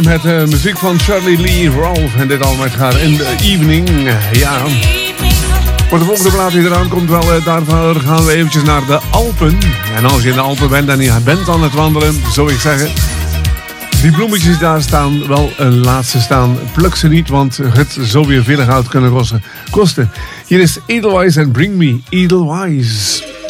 Met muziek van Charlie Lee Rolfe. En dit allemaal gaat in the evening. Ja. Voor de volgende plaat die eraan komt, daarvoor gaan we eventjes naar de Alpen. En als je in de Alpen bent en je bent aan het wandelen, zou ik zeggen, die bloemetjes daar staan, wel een laatste staan. Pluk ze niet, want het zou weer veel goud kunnen kosten. Hier is Edelweiss en Bring Me Edelweiss.